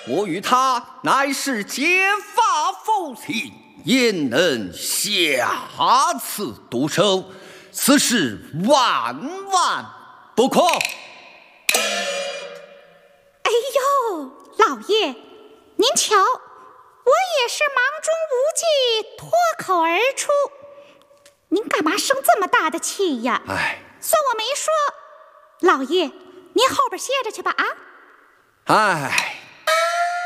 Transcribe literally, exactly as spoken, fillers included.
我与他乃是结发夫妻，焉能下此毒手？此事万万不可！ 哎呦，老爷，您瞧，我也是忙中无计，脱口而出。您干嘛生这么大的气呀？ 哎， 算我没说。老爷，您后边歇着去吧啊！ 哎。